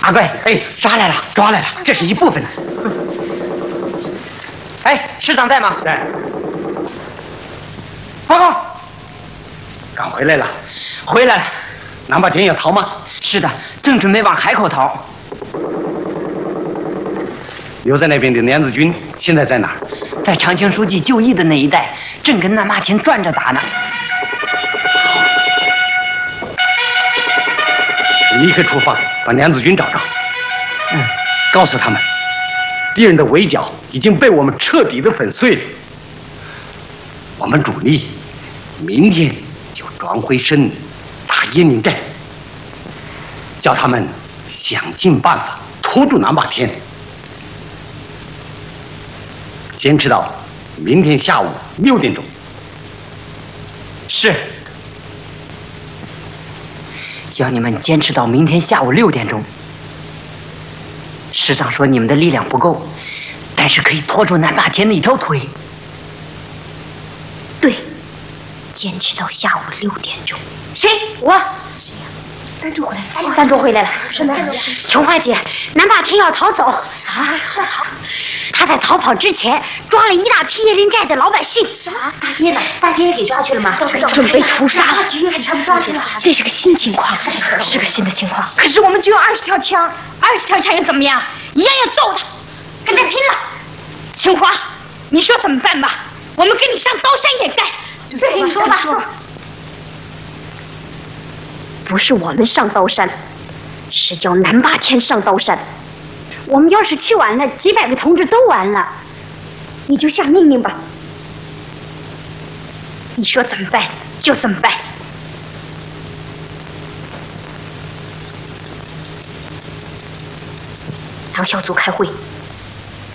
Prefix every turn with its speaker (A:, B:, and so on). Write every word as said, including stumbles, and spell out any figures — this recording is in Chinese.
A: 阿贵，哎，抓来了，抓来了，这是一部分。哎，师长在吗？
B: 在。
A: 报告，
B: 刚回来了。
A: 回来了。
B: 南霸天要逃吗？
A: 是的，正准备往海口逃。
B: 留在那边的梁子军现在在哪儿？
A: 在长青书记就义的那一带，正跟那马田转着打呢。
B: 立刻出发，把梁子军找着。
A: 嗯，
B: 告诉他们，敌人的围剿已经被我们彻底的粉碎了。我们主力明天就转回身打鄢陵寨，叫他们想尽办法拖住南霸天，坚持到明天下午六点钟。
A: 是。要你们坚持到明天下午六点钟。师长说你们的力量不够，但是可以拖住南霸天的一条腿。
C: 对，坚持到下午六点钟。
D: 谁？我。
C: 谁呀？
D: 三柱回来了。
C: 三柱回来了。什么？琼花姐，南霸天要逃走。
D: 啥？快逃！
C: 他在逃跑之前抓了一大批鄢陵寨的老百姓。
D: 什么？大爹呢？大爹也给抓去了吗？
C: 准备屠杀了。
D: 局全部抓去了。
C: 这是个新情况，是个新的情况。
D: 可是我们只有二十条枪，二十条枪又怎么样？一样要揍他，跟他拼了！琼花，你说怎么办吧？我们跟你上刀山掩盖。对，你说吧。说吧。
C: 不是我们上刀山，是叫南霸天上刀山。我们要是去晚了，几百个同志都完了。你就下命令吧。你说怎么办就怎么办。党小组开会。